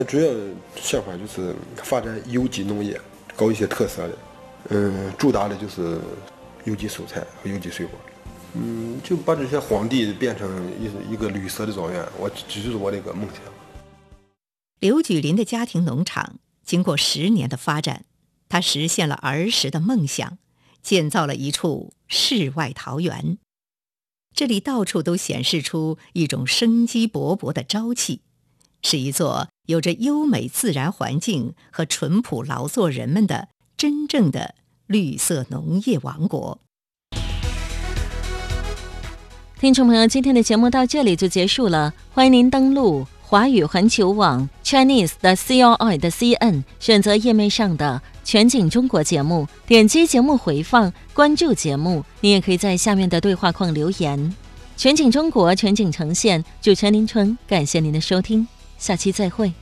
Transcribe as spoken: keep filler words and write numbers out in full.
主要想法就是发展有机农业，搞一些特色的，嗯，主打的就是有机蔬菜和有机水果，嗯，就把这些荒地变成一一个绿色的庄园，我这就是我的一个梦想。 刘举林的家庭农场经过十年的发展，他实现了儿时的梦想，建造了一处世外桃源。这里到处都显示出一种生机勃勃的朝气，是一座有着优美自然环境和淳朴劳作人们的真正的绿色农业王国。 听众朋友，今天的节目到这里就结束了，欢迎您登录华语环球网 Chinese 的 C R I 的 C N， 选择页面上的全景中国节目，点击节目回放，关注节目。你也可以在下面的对话框留言。全景中国，全景呈现，主持人林春，感谢您的收听，下期再会。